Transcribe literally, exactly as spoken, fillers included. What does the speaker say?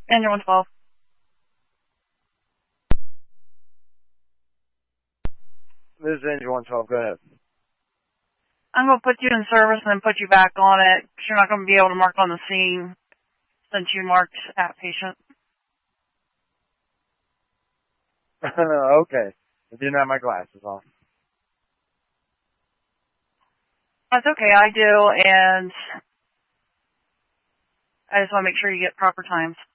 Engine one twelve. This is Engine one twelve. Go ahead. I'm going to put you in service and then put you back on it because you're not going to be able to mark on the scene since you marked at patient. Okay. I didn't have my glasses on. That's okay, I do, and I just want to make sure you get proper times.